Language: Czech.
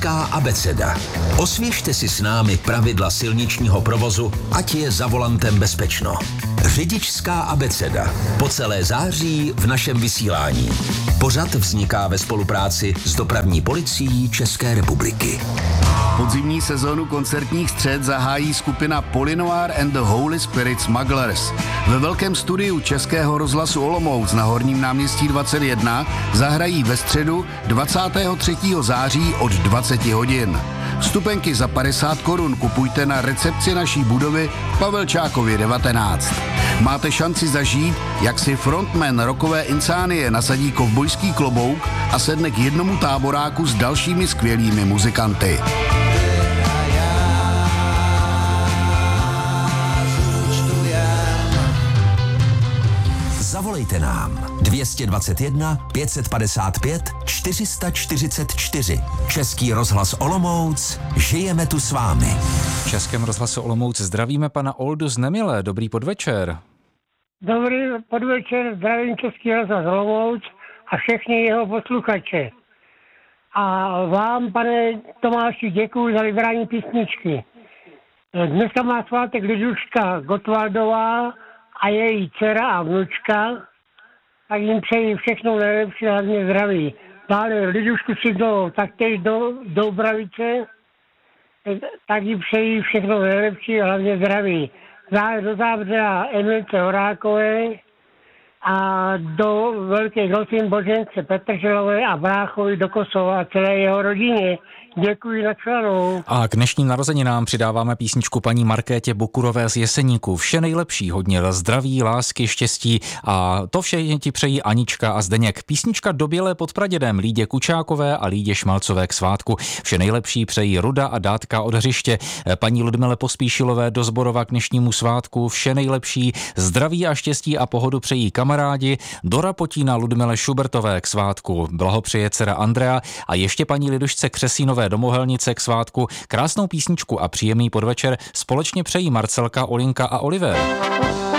Řidičská abeceda. Osvěžte si s námi pravidla silničního provozu, ať je za volantem bezpečno. Řidičská abeceda. Po celé září v našem vysílání. Pořad vzniká ve spolupráci s Dopravní policií České republiky. Podzimní sezónu koncertních střed zahájí skupina Polynoir and the Holy Spirit Smugglers. Ve velkém studiu Českého rozhlasu Olomouc na Horním náměstí 21 zahrají ve středu 23. září od 20 hodin. Vstupenky za 50 korun kupujte na recepci naší budovy v Pavelčákově 19. Máte šanci zažít, jak si frontman rockové Insanie nasadí kovbojský klobouk a sedne k jednomu táboráku s dalšími skvělými muzikanty. Zavolejte nám 221 555 444. Český rozhlas Olomouc, žijeme tu s vámi. V Českém rozhlasu Olomouc zdravíme pana Oldu z Nemile. Dobrý podvečer. Dobrý podvečer, zdravím Český rozhlas Olomouc a všechny jeho posluchače. A vám, pane Tomáši, děkuji za vybrání písničky. Dneska má svátek Liduška Gottwaldová a její dcera a vnučka, tak jim přeji všechno nejlepší, hlavně zdraví. Dále Lidušku si taktéž do Bravice, tak jim přeji všechno nejlepší, hlavně zdraví. Dále do Zábřeha Emilce Horákové a do Velké noci Božence Petrželové a bráchovi do Kosova a celé jeho rodině. Děkuji za členou. A k dnešním narozeninám přidáváme písničku paní Markétě Bukurové z Jeseníku. Vše nejlepší, hodně zdraví, lásky, štěstí a to vše ti přejí Anička a Zdeněk. Písnička Dobělé pod Pradědem Lídě Kučákové a Lídě Šmalcové k svátku. Vše nejlepší přejí Ruda a Dátka od Hřiště. Paní Ludmile Pospíšilové do Zborova k dnešnímu svátku. Vše nejlepší, zdraví a štěstí a pohodu přejí kamarádi. Do Rapotína Ludmile Šubertové k svátku. Blahopřeje dcera Andrea a ještě paní Lidušce Křesínové do Mohelnice k svátku. Krásnou písničku a příjemný podvečer společně přejí Marcelka, Olinka a Oliver.